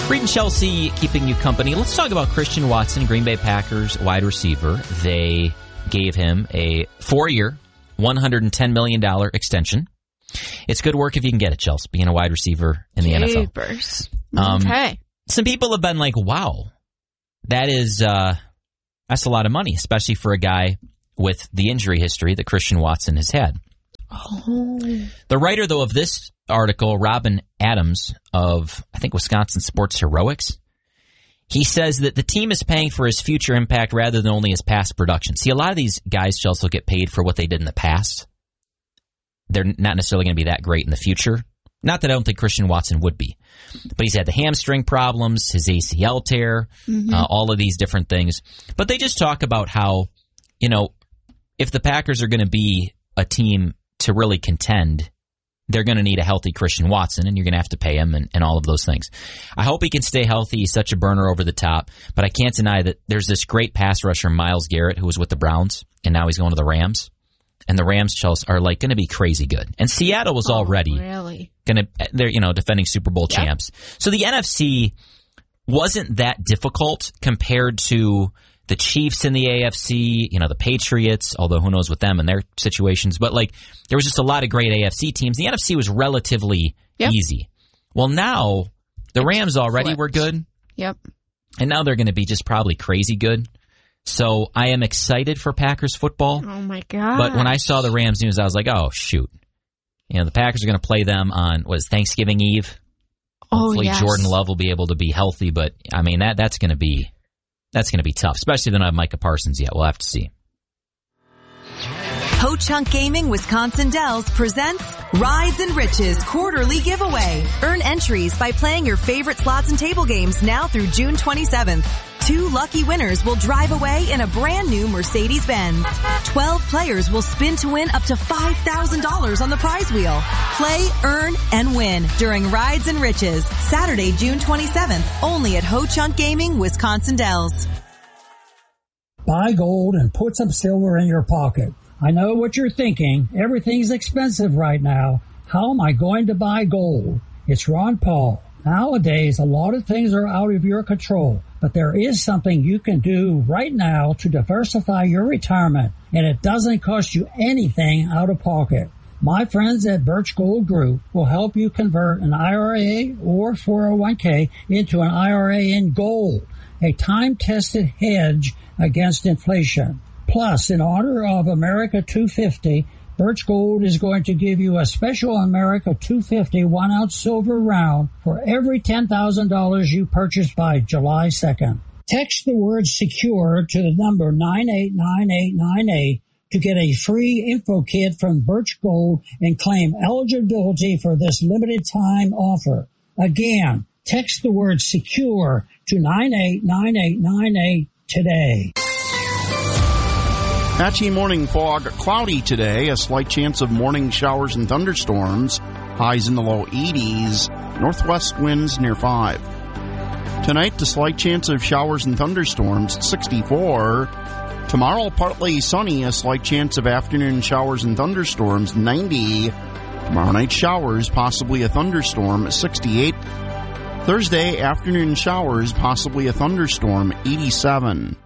Reed and Chelsea keeping you company. Let's talk about Christian Watson, Green Bay Packers wide receiver. They gave him a 4-year, $110 million extension. It's good work if you can get it, Chelsea, being a wide receiver in the NFL. Okay. Some people have been like, wow, that's a lot of money, especially for a guy with the injury history that Christian Watson has had. Oh. The writer, though, of this article, Robin Adams of, I think, Wisconsin Sports Heroics, he says that the team is paying for his future impact rather than only his past production. See, a lot of these guys, Chelsea, will get paid for what they did in the past. They're not necessarily going to be that great in the future. Not that I don't think Christian Watson would be. But he's had the hamstring problems, his ACL tear, all of these different things. But they just talk about how, if the Packers are going to be a team to really contend, they're going to need a healthy Christian Watson, and you're going to have to pay him and all of those things. I hope he can stay healthy. He's such a burner over the top. But I can't deny that there's this great pass rusher, Myles Garrett, who was with the Browns, and now he's going to the Rams. And the Rams, Chelsea, are going to be crazy good. And Seattle was already they're defending Super Bowl champs. So the NFC wasn't that difficult compared to the Chiefs in the AFC, the Patriots, although who knows with them and their situations. But there was just a lot of great AFC teams. The NFC was relatively easy. Well, now the Rams already were good. Yep. And now they're going to be just probably crazy good. So I am excited for Packers football. Oh, my God. But when I saw the Rams news, I was like, oh, shoot. The Packers are going to play them on, Thanksgiving Eve? Hopefully Jordan Love will be able to be healthy. But, I mean, that's going to be tough, especially if they don't have Micah Parsons yet. We'll have to see. Ho-Chunk Gaming Wisconsin Dells presents Rides and Riches Quarterly Giveaway. Earn entries by playing your favorite slots and table games now through June 27th. 2 lucky winners will drive away in a brand new Mercedes-Benz. 12 players will spin to win up to $5,000 on the prize wheel. Play, earn, and win during Rides and Riches, Saturday, June 27th, only at Ho-Chunk Gaming Wisconsin Dells. Buy gold and put some silver in your pocket. I know what you're thinking. Everything's expensive right now. How am I going to buy gold? It's Ron Paul. Nowadays, a lot of things are out of your control, but there is something you can do right now to diversify your retirement, and it doesn't cost you anything out of pocket. My friends at Birch Gold Group will help you convert an IRA or 401k into an IRA in gold, a time-tested hedge against inflation. Plus, in honor of America 250, Birch Gold is going to give you a special America 250 1-ounce silver round for every $10,000 you purchase by July 2nd. Text the word SECURE to the number 989898 to get a free info kit from Birch Gold and claim eligibility for this limited time offer. Again, text the word SECURE to 989898 today. Patchy morning fog, cloudy today, a slight chance of morning showers and thunderstorms, highs in the low 80s, northwest winds near 5. Tonight, a slight chance of showers and thunderstorms, 64. Tomorrow, partly sunny, a slight chance of afternoon showers and thunderstorms, 90. Tomorrow night, showers, possibly a thunderstorm, 68. Thursday, afternoon showers, possibly a thunderstorm, 87.